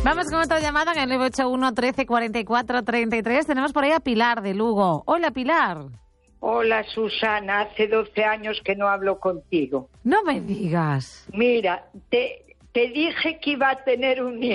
Vamos con otra llamada en el 981 13 44 33. Tenemos por ahí a Pilar de Lugo. Hola, Pilar. Hola, Susana. Hace 12 años que no hablo contigo. No me digas. Mira, te dije que iba a tener un nieto.